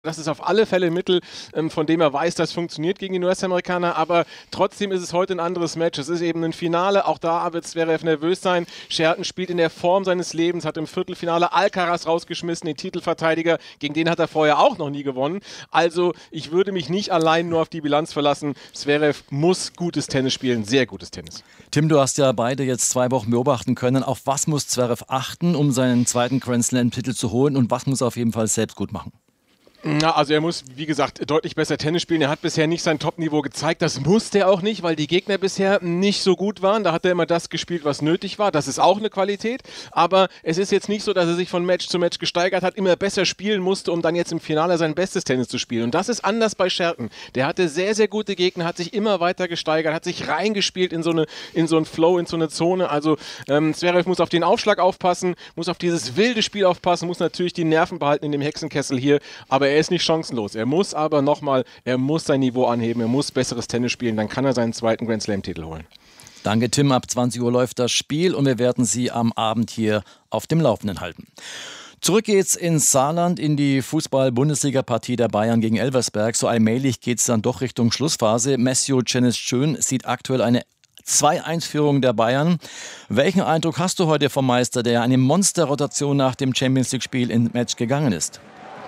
Das ist auf alle Fälle ein Mittel, von dem er weiß, das funktioniert gegen die US-Amerikaner, aber trotzdem ist es heute ein anderes Match. Es ist eben ein Finale, auch da wird Zverev nervös sein. Shelton spielt in der Form seines Lebens, hat im Viertelfinale Alcaraz rausgeschmissen, den Titelverteidiger, gegen den hat er vorher auch noch nie gewonnen. Also ich würde mich nicht allein nur auf die Bilanz verlassen. Zverev muss gutes Tennis spielen, sehr gutes Tennis. Tim, du hast ja beide jetzt 2 Wochen beobachten können. Auf was muss Zverev achten, um seinen zweiten Grand Slam-Titel zu holen, und was muss er auf jeden Fall selbst gut machen? Ja, also er muss, wie gesagt, deutlich besser Tennis spielen. Er hat bisher nicht sein Top-Niveau gezeigt. Das musste er auch nicht, weil die Gegner bisher nicht so gut waren. Da hat er immer das gespielt, was nötig war. Das ist auch eine Qualität. Aber es ist jetzt nicht so, dass er sich von Match zu Match gesteigert hat, immer besser spielen musste, um dann jetzt im Finale sein bestes Tennis zu spielen. Und das ist anders bei Shelton. Der hatte sehr, sehr gute Gegner, hat sich immer weiter gesteigert, hat sich reingespielt in so einen Flow, in so eine Zone. Also Zverev muss auf den Aufschlag aufpassen, muss auf dieses wilde Spiel aufpassen, muss natürlich die Nerven behalten in dem Hexenkessel hier. Aber er ist nicht chancenlos. Er muss aber nochmal, er muss sein Niveau anheben, er muss besseres Tennis spielen, dann kann er seinen zweiten Grand Slam-Titel holen. Danke, Tim. Ab 20 Uhr läuft das Spiel und wir werden Sie am Abend hier auf dem Laufenden halten. Zurück geht's ins Saarland in die Fußball-Bundesliga-Partie der Bayern gegen Elversberg. So allmählich geht's dann doch Richtung Schlussphase. Matthew Cennis-Schön sieht aktuell eine 2-1-Führung der Bayern. Welchen Eindruck hast du heute vom Meister, der eine Monsterrotation nach dem Champions-League-Spiel ins Match gegangen ist?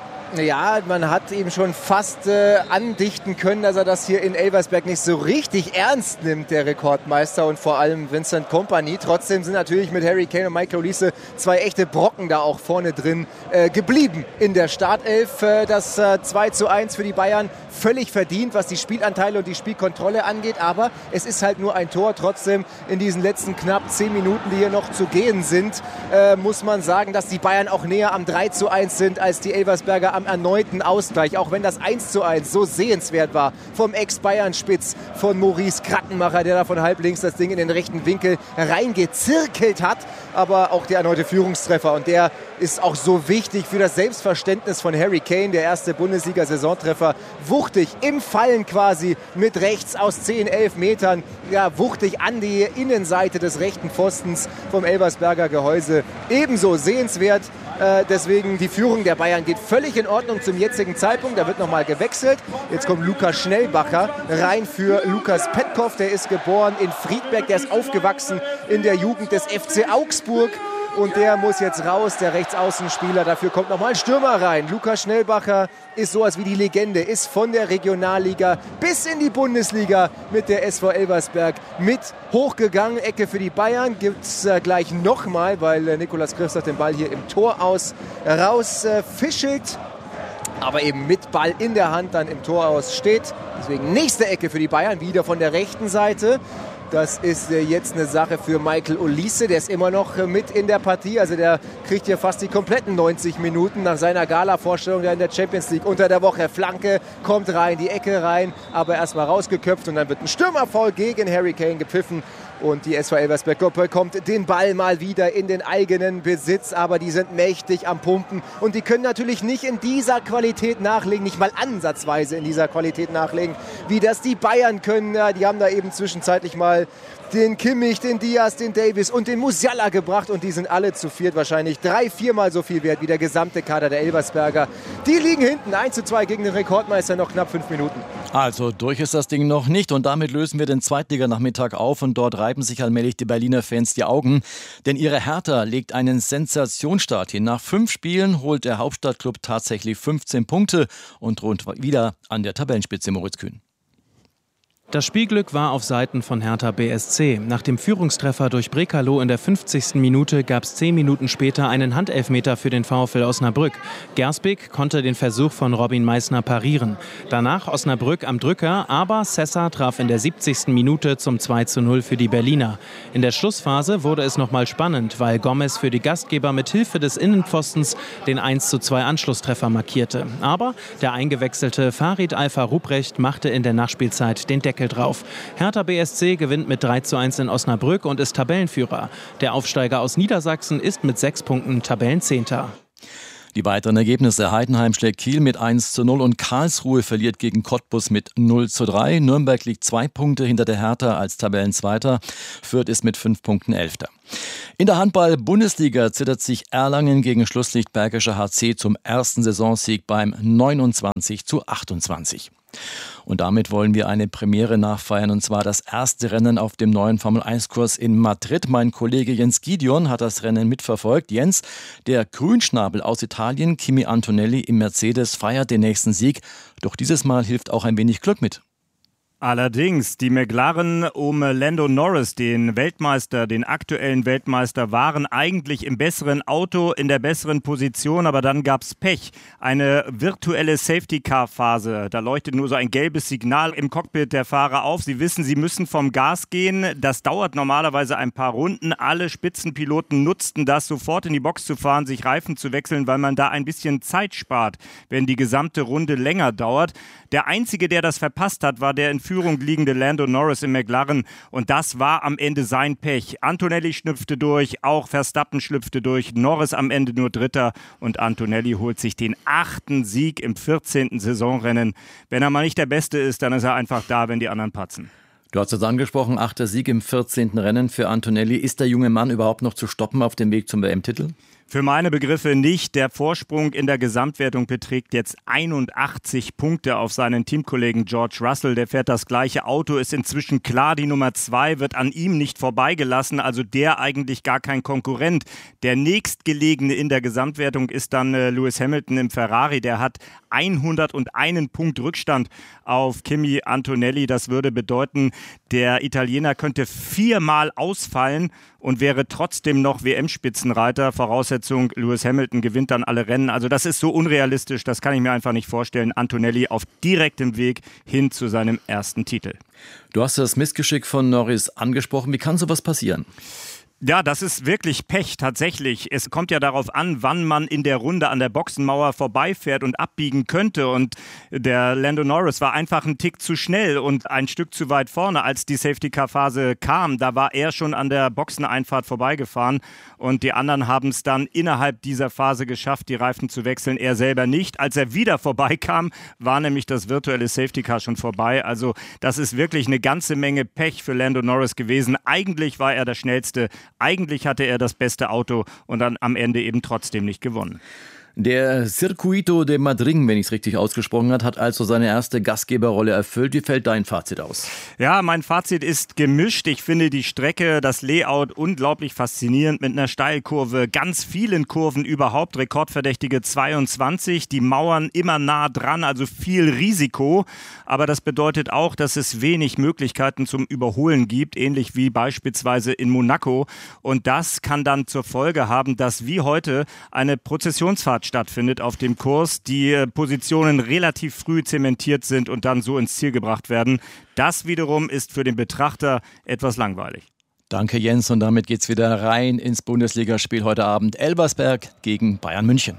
Ja, man hat ihm schon fast andichten können, dass er das hier in Elversberg nicht so richtig ernst nimmt, der Rekordmeister, und vor allem Vincent Kompany. Trotzdem sind natürlich mit Harry Kane und Michael Olise 2 echte Brocken da auch vorne drin geblieben in der Startelf. Das 2:1 für die Bayern völlig verdient, was die Spielanteile und die Spielkontrolle angeht, aber es ist halt nur ein Tor. Trotzdem in diesen letzten knapp 10 Minuten, die hier noch zu gehen sind, muss man sagen, dass die Bayern auch näher am 3:1 sind als die Elversberger am erneuten Ausgleich, auch wenn das 1:1 so sehenswert war vom Ex-Bayern-Spitz von Maurice Krattenmacher, der da von halblinks das Ding in den rechten Winkel reingezirkelt hat, aber auch der erneute Führungstreffer, und der ist auch so wichtig für das Selbstverständnis von Harry Kane, der erste Bundesliga-Saisontreffer, wuchtig im Fallen quasi mit rechts aus 10, 11 Metern, ja, wuchtig an die Innenseite des rechten Pfostens vom Elversberger Gehäuse, ebenso sehenswert. Deswegen die Führung der Bayern geht völlig in Ordnung zum jetzigen Zeitpunkt. Da wird nochmal gewechselt. Jetzt kommt Lukas Schnellbacher rein für Lukas Petkov. Der ist geboren in Friedberg. Der ist aufgewachsen in der Jugend des FC Augsburg. Und der muss jetzt raus, der Rechtsaußenspieler. Dafür kommt nochmal ein Stürmer rein. Lukas Schnellbacher ist sowas wie die Legende, ist von der Regionalliga bis in die Bundesliga mit der SV Elversberg mit hochgegangen. Ecke für die Bayern gibt es gleich nochmal, weil Nikolas Griffs den Ball hier im Tor aus rausfischelt. Aber eben mit Ball in der Hand dann im Tor aus steht. Deswegen nächste Ecke für die Bayern, wieder von der rechten Seite. Das ist jetzt eine Sache für Michael Olise, der ist immer noch mit in der Partie. Also der kriegt hier fast die kompletten 90 Minuten nach seiner Gala-Vorstellung in der Champions League unter der Woche. Flanke kommt rein, die Ecke rein, aber erstmal rausgeköpft, und dann wird ein Stürmerfoul gegen Harry Kane gepfiffen. Und die SV Elversberg bekommt den Ball mal wieder in den eigenen Besitz, aber die sind mächtig am Pumpen und die können natürlich nicht in dieser Qualität nachlegen, nicht mal ansatzweise in dieser Qualität nachlegen, wie das die Bayern können. Ja, die haben da eben zwischenzeitlich mal den Kimmich, den Diaz, den Davis und den Musiala gebracht, und die sind alle zu viert wahrscheinlich 3-4 Mal so viel wert wie der gesamte Kader der Elversberger. Die liegen hinten 1:2 gegen den Rekordmeister, noch knapp 5 Minuten. Also durch ist das Ding noch nicht, und damit lösen wir den Zweitliganachmittag auf, und dort reiben sich allmählich die Berliner Fans die Augen, denn ihre Hertha legt einen Sensationsstart hin. Nach 5 Spielen holt der Hauptstadtklub tatsächlich 15 Punkte und droht wieder an der Tabellenspitze, Moritz Kühn. Das Spielglück war auf Seiten von Hertha BSC. Nach dem Führungstreffer durch Brekalo in der 50. Minute gab es 10 Minuten später einen Handelfmeter für den VfL Osnabrück. Gersbeek konnte den Versuch von Robin Meissner parieren. Danach Osnabrück am Drücker, aber Sessa traf in der 70. Minute zum 2:0 für die Berliner. In der Schlussphase wurde es nochmal spannend, weil Gomez für die Gastgeber mit Hilfe des Innenpfostens den 1:2 Anschlusstreffer markierte. Aber der eingewechselte Farid Alfa Ruprecht machte in der Nachspielzeit den Deckel drauf. Hertha BSC gewinnt mit 3:1 in Osnabrück und ist Tabellenführer. Der Aufsteiger aus Niedersachsen ist mit 6 Punkten Tabellenzehnter. Die weiteren Ergebnisse: Heidenheim schlägt Kiel mit 1:0 und Karlsruhe verliert gegen Cottbus mit 0:3. Nürnberg liegt 2 Punkte hinter der Hertha als Tabellenzweiter. Fürth ist mit 5 Punkten 11. In der Handball-Bundesliga zittert sich Erlangen gegen Schlusslicht Bergischer HC zum ersten Saisonsieg beim 29:28. Und damit wollen wir eine Premiere nachfeiern, und zwar das erste Rennen auf dem neuen Formel-1-Kurs in Madrid. Mein Kollege Jens Gideon hat das Rennen mitverfolgt. Jens, der Grünschnabel aus Italien, Kimi Antonelli im Mercedes, feiert den nächsten Sieg. Doch dieses Mal hilft auch ein wenig Glück mit. Allerdings, die McLaren um Lando Norris, den Weltmeister, den aktuellen Weltmeister, waren eigentlich im besseren Auto, in der besseren Position, aber dann gab's Pech. Eine virtuelle Safety-Car-Phase. Da leuchtet nur so ein gelbes Signal im Cockpit der Fahrer auf. Sie wissen, sie müssen vom Gas gehen. Das dauert normalerweise ein paar Runden. Alle Spitzenpiloten nutzten das, sofort in die Box zu fahren, sich Reifen zu wechseln, weil man da ein bisschen Zeit spart, wenn die gesamte Runde länger dauert. Der Einzige, der das verpasst hat, war der in Führung liegende Lando Norris im McLaren, und das war am Ende sein Pech. Antonelli schlüpfte durch, auch Verstappen schlüpfte durch, Norris am Ende nur Dritter, und Antonelli holt sich den 8. Sieg im 14. Saisonrennen. Wenn er mal nicht der Beste ist, dann ist er einfach da, wenn die anderen patzen. Du hast es angesprochen, 8. Sieg im 14. Rennen für Antonelli. Ist der junge Mann überhaupt noch zu stoppen auf dem Weg zum WM-Titel? Für meine Begriffe nicht. Der Vorsprung in der Gesamtwertung beträgt jetzt 81 Punkte auf seinen Teamkollegen George Russell. Der fährt das gleiche Auto, ist inzwischen klar die Nummer 2, wird an ihm nicht vorbeigelassen, also der eigentlich gar kein Konkurrent. Der nächstgelegene in der Gesamtwertung ist dann Lewis Hamilton im Ferrari. Der hat 101 Punkt Rückstand auf Kimi Antonelli. Das würde bedeuten, der Italiener könnte 4-mal ausfallen und wäre trotzdem noch WM-Spitzenreiter. Voraussetzung, Lewis Hamilton gewinnt dann alle Rennen. Also das ist so unrealistisch, das kann ich mir einfach nicht vorstellen. Antonelli auf direktem Weg hin zu seinem ersten Titel. Du hast das Missgeschick von Norris angesprochen. Wie kann sowas passieren? Ja, das ist wirklich Pech, tatsächlich. Es kommt ja darauf an, wann man in der Runde an der Boxenmauer vorbeifährt und abbiegen könnte. Und der Lando Norris war einfach einen Tick zu schnell und ein Stück zu weit vorne, als die Safety-Car-Phase kam. Da war er schon an der Boxeneinfahrt vorbeigefahren, und die anderen haben es dann innerhalb dieser Phase geschafft, die Reifen zu wechseln. Er selber nicht. Als er wieder vorbeikam, war nämlich das virtuelle Safety-Car schon vorbei. Also das ist wirklich eine ganze Menge Pech für Lando Norris gewesen. Eigentlich war er der Schnellste. Eigentlich hatte er das beste Auto und dann am Ende eben trotzdem nicht gewonnen. Der Circuito de Madrid, wenn ich es richtig ausgesprochen habe, hat also seine erste Gastgeberrolle erfüllt. Wie fällt dein Fazit aus? Ja, mein Fazit ist gemischt. Ich finde die Strecke, das Layout unglaublich faszinierend mit einer Steilkurve, ganz vielen Kurven überhaupt, rekordverdächtige 22, die Mauern immer nah dran, also viel Risiko. Aber das bedeutet auch, dass es wenig Möglichkeiten zum Überholen gibt, ähnlich wie beispielsweise in Monaco. Und das kann dann zur Folge haben, dass wie heute eine Prozessionsfahrt stattfindet auf dem Kurs, die Positionen relativ früh zementiert sind und dann so ins Ziel gebracht werden. Das wiederum ist für den Betrachter etwas langweilig. Danke Jens, und damit geht's wieder rein ins Bundesligaspiel heute Abend. Elversberg gegen Bayern München.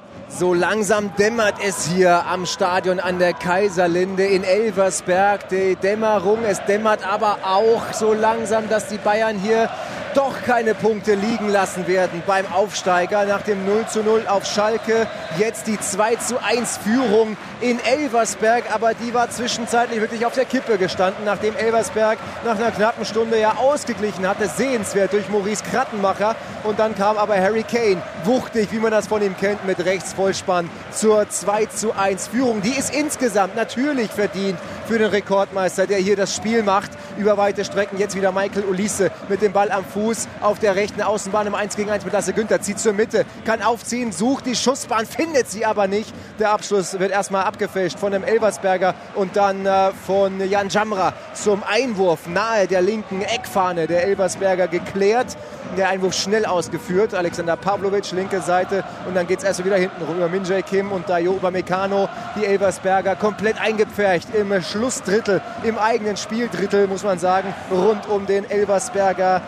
So langsam dämmert es hier am Stadion an der Kaiserlinde in Elversberg. Die Dämmerung, es dämmert aber auch so langsam, dass die Bayern hier doch keine Punkte liegen lassen werden beim Aufsteiger. Nach dem 0:0 auf Schalke jetzt die 2:1 Führung in Elversberg, aber die war zwischenzeitlich wirklich auf der Kippe gestanden, nachdem Elversberg nach einer knappen Stunde ja ausgeglichen hatte, sehenswert durch Maurice Krattenmacher, und dann kam aber Harry Kane, wuchtig, wie man das von ihm kennt, mit Rechtsvollspann zur 2:1 Führung. Die ist insgesamt natürlich verdient für den Rekordmeister, der hier das Spiel macht über weite Strecken. Jetzt wieder Michael Olise mit dem Ball am Fuß auf der rechten Außenbahn im 1-gegen-1 mit Lasse Günther, zieht zur Mitte, kann aufziehen, sucht die Schussbahn, findet sie aber nicht. Der Abschluss wird erstmal abgefälscht von dem Elversberger und dann von Jan Jamra zum Einwurf nahe der linken Eckfahne der Elversberger geklärt. Der Einwurf schnell ausgeführt. Alexander Pavlovic, linke Seite, und dann geht es erst wieder hinten rum über Min-Jae Kim und Dayo Upamecano. Die Elversberger komplett eingepfercht im Schlussdrittel, im eigenen Spieldrittel, muss man sagen, rund um den Elversberger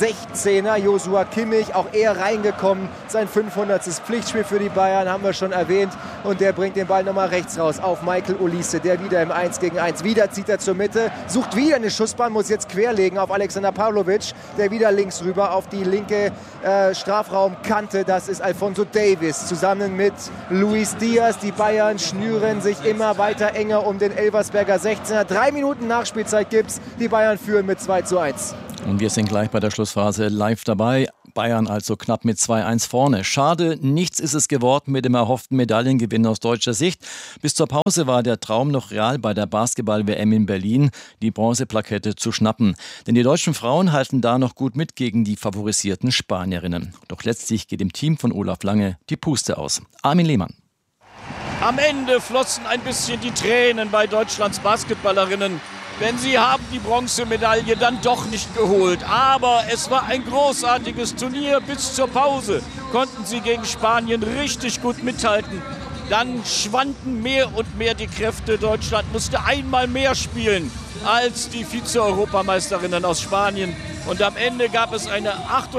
16er. Joshua Kimmich, auch er reingekommen. Sein 500. Pflichtspiel für die Bayern, haben wir schon erwähnt. Und der bringt den Ball nochmal rechts raus auf Michael Olise, der wieder im 1-gegen-1. Wieder zieht er zur Mitte, sucht wieder eine Schussbahn, muss jetzt querlegen auf Alexander Pavlovic, der wieder links rüber auf die linke Strafraumkante. Das ist Alphonso Davies zusammen mit Luis Diaz. Die Bayern schnüren sich immer weiter enger um den Elversberger 16er. 3 Minuten Nachspielzeit gibt's. Die Bayern führen mit 2:1. Und wir sind gleich bei der Schlussphase live dabei. Bayern also knapp mit 2-1 vorne. Schade, nichts ist es geworden mit dem erhofften Medaillengewinn aus deutscher Sicht. Bis zur Pause war der Traum noch real, bei der Basketball-WM in Berlin die Bronzeplakette zu schnappen. Denn die deutschen Frauen halten da noch gut mit gegen die favorisierten Spanierinnen. Doch letztlich geht dem Team von Olaf Lange die Puste aus. Armin Lehmann. Am Ende flossen ein bisschen die Tränen bei Deutschlands Basketballerinnen. Denn sie haben die Bronzemedaille dann doch nicht geholt. Aber es war ein großartiges Turnier. Bis zur Pause konnten sie gegen Spanien richtig gut mithalten. Dann schwanden mehr und mehr die Kräfte. Deutschland musste einmal mehr spielen als die Vize-Europameisterinnen aus Spanien. Und am Ende gab es eine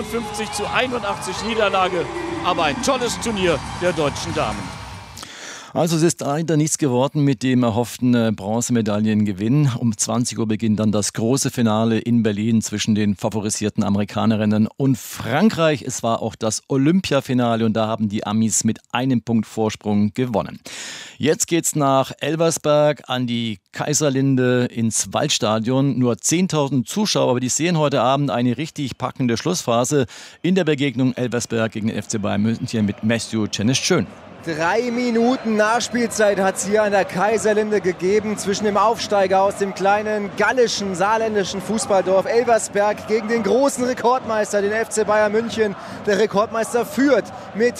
58:81 Niederlage. Aber ein tolles Turnier der deutschen Damen. Also es ist leider nichts geworden mit dem erhofften Bronzemedaillengewinn. Um 20 Uhr beginnt dann das große Finale in Berlin zwischen den favorisierten Amerikanerinnen und Frankreich. Es war auch das Olympiafinale und da haben die Amis mit einem Punkt Vorsprung gewonnen. Jetzt geht's nach Elversberg an die Kaiserlinde ins Waldstadion. Nur 10.000 Zuschauer, aber die sehen heute Abend eine richtig packende Schlussphase in der Begegnung Elversberg gegen den FC Bayern München mit Matthew Chennis-Schön. 3 Minuten Nachspielzeit hat es hier an der Kaiserlinde gegeben zwischen dem Aufsteiger aus dem kleinen gallischen, saarländischen Fußballdorf Elversberg gegen den großen Rekordmeister, den FC Bayern München. Der Rekordmeister führt mit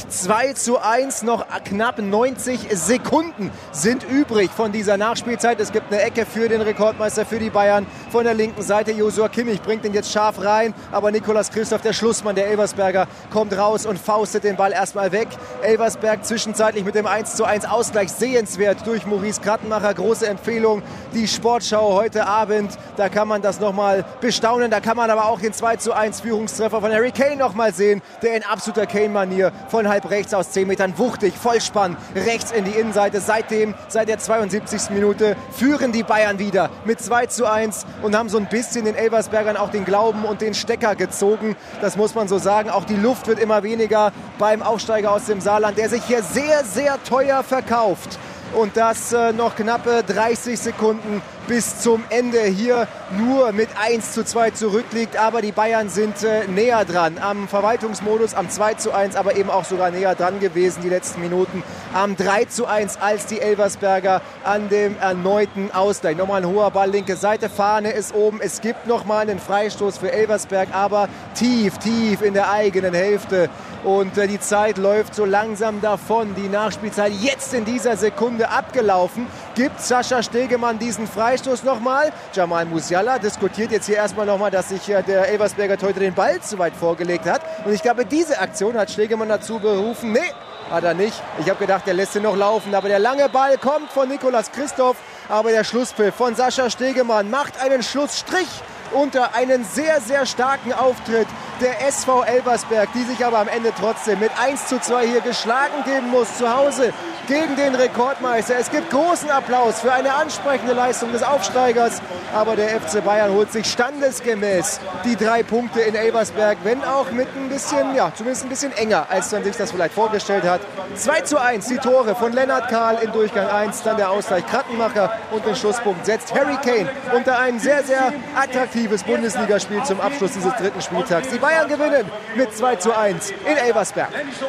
2:1, noch knapp 90 Sekunden sind übrig von dieser Nachspielzeit. Es gibt eine Ecke für den Rekordmeister, für die Bayern. Von der linken Seite Josua Kimmich bringt ihn jetzt scharf rein, aber Nicolas Christoph, der Schlussmann der Elversberger, kommt raus und faustet den Ball erstmal weg. Elversberg zwischenzeitlich mit dem 1:1 Ausgleich sehenswert durch Maurice Krattenmacher. Große Empfehlung, die Sportschau heute Abend. Da kann man das nochmal bestaunen. Da kann man aber auch den 2:1 Führungstreffer von Harry Kane nochmal sehen, der in absoluter Kane-Manier von halb rechts aus 10 Metern wuchtig, Vollspann, rechts in die Innenseite. Seit der 72. Minute führen die Bayern wieder mit 2:1 und haben so ein bisschen den Elversbergern auch den Glauben und den Stecker gezogen. Das muss man so sagen. Auch die Luft wird immer weniger beim Aufsteiger aus dem Saarland, der sich hier sehr, sehr teuer verkauft. Und das noch knappe 30 Sekunden bis zum Ende hier nur mit 1:2 zurückliegt. Aber die Bayern sind näher dran am Verwaltungsmodus, am 2:1, aber eben auch sogar näher dran gewesen die letzten Minuten. Am 3:1 als die Elversberger an dem erneuten Ausgleich. Nochmal ein hoher Ball, linke Seite, Fahne ist oben. Es gibt nochmal einen Freistoß für Elversberg, aber tief in der eigenen Hälfte. Und die Zeit läuft so langsam davon. Die Nachspielzeit jetzt in dieser Sekunde abgelaufen. Gibt Sascha Stegemann diesen Freistoß nochmal? Jamal Musiala diskutiert jetzt hier erstmal nochmal, dass sich der Elversberger heute den Ball zu weit vorgelegt hat. Und ich glaube, diese Aktion hat Stegemann dazu berufen. Nee, hat er nicht. Ich habe gedacht, der lässt ihn noch laufen. Aber der lange Ball kommt von Nicolas Christoph. Aber der Schlusspfiff von Sascha Stegemann macht einen Schlussstrich unter einen sehr, sehr starken Auftritt der SV Elversberg, die sich aber am Ende trotzdem mit 1:2 hier geschlagen geben muss zu Hause gegen den Rekordmeister. Es gibt großen Applaus für eine ansprechende Leistung des Aufsteigers, aber der FC Bayern holt sich standesgemäß die 3 Punkte in Elversberg, wenn auch mit ein bisschen, ja, zumindest ein bisschen enger, als man sich das vielleicht vorgestellt hat. 2:1 die Tore von Lennart Kahl in Durchgang 1, dann der Ausgleich Krattenmacher und den Schlusspunkt setzt Harry Kane unter ein sehr, sehr attraktives Bundesligaspiel zum Abschluss dieses 3. Spieltags. Die Bayern gewinnen mit 2:1 in Elversberg.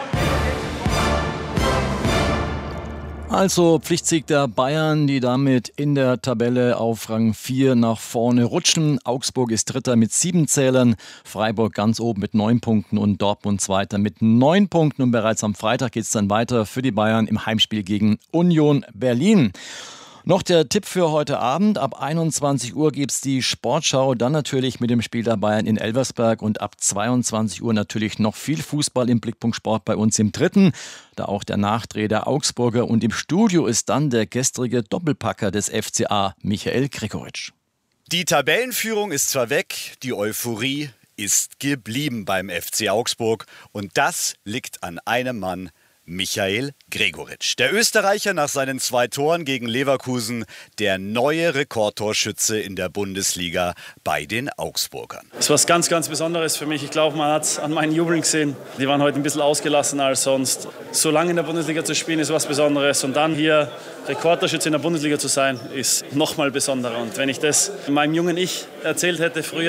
Also Pflichtsieg der Bayern, die damit in der Tabelle auf Rang 4 nach vorne rutschen. Augsburg ist Dritter mit 7 Zählern, Freiburg ganz oben mit 9 Punkten und Dortmund Zweiter mit 9 Punkten. Und bereits am Freitag geht es dann weiter für die Bayern im Heimspiel gegen Union Berlin. Noch der Tipp für heute Abend. Ab 21 Uhr gibt es die Sportschau, dann natürlich mit dem Spiel der Bayern in Elversberg und ab 22 Uhr natürlich noch viel Fußball im Blickpunkt Sport bei uns im Dritten. Da auch der Nachdreh der Augsburger und im Studio ist dann der gestrige Doppelpacker des FCA, Michael Gregoritsch. Die Tabellenführung ist zwar weg, die Euphorie ist geblieben beim FC Augsburg und das liegt an einem Mann, Michael Gregoritsch. Der Österreicher nach seinen 2 Toren gegen Leverkusen, der neue Rekordtorschütze in der Bundesliga bei den Augsburgern. Es war was ganz, ganz Besonderes für mich. Ich glaube, man hat es an meinen Jubeln gesehen. Die waren heute ein bisschen ausgelassener als sonst. So lange in der Bundesliga zu spielen, ist was Besonderes. Und dann hier Rekordtorschütze in der Bundesliga zu sein, ist noch mal besonderer. Und wenn ich das meinem jungen Ich erzählt hätte früher,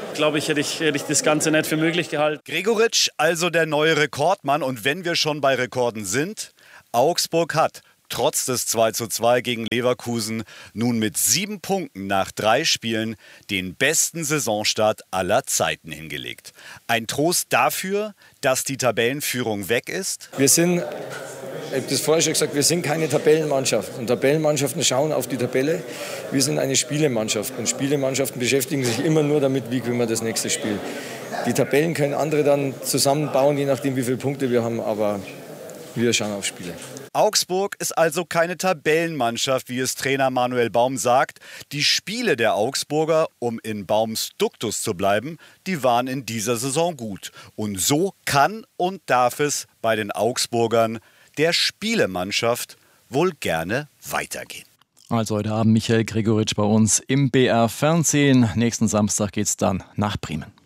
glaube ich, hätte ich das Ganze nicht für möglich gehalten. Gregoritsch, also der neue Rekordmann. Und wenn wir schon bei Rekorden sind, Augsburg hat trotz des 2:2 gegen Leverkusen nun mit 7 Punkten nach 3 Spielen den besten Saisonstart aller Zeiten hingelegt. Ein Trost dafür, dass die Tabellenführung weg ist. Ich habe das vorher schon gesagt, wir sind keine Tabellenmannschaft. Und Tabellenmannschaften schauen auf die Tabelle. Wir sind eine Spielemannschaft. Und Spielemannschaften beschäftigen sich immer nur damit, wie gewinnen wir das nächste Spiel. Die Tabellen können andere dann zusammenbauen, je nachdem, wie viele Punkte wir haben. Aber wir schauen auf Spiele. Augsburg ist also keine Tabellenmannschaft, wie es Trainer Manuel Baum sagt. Die Spiele der Augsburger, um in Baums Duktus zu bleiben, die waren in dieser Saison gut. Und so kann und darf es bei den Augsburgern, der Spielemannschaft, wohl gerne weitergehen. Also heute Abend Michael Gregoritsch bei uns im BR Fernsehen. Nächsten Samstag geht's dann nach Bremen.